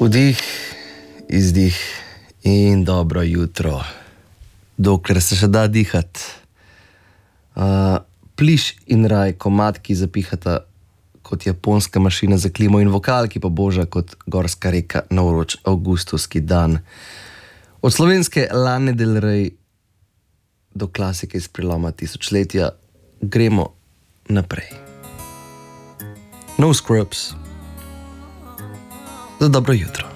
Vdih, izdih in dobro jutro, dokler se še da dihati. Pliš in raj, komad, ki zapihata kot japonska mašina za klimo, in vokal, ki pa boža kot gorska reka na vroč avgustovski dan. Od slovenske Lane Del Rey do klasike iz preloma tisočletja gremo naprej. No Scrubs. Za dobro jutro.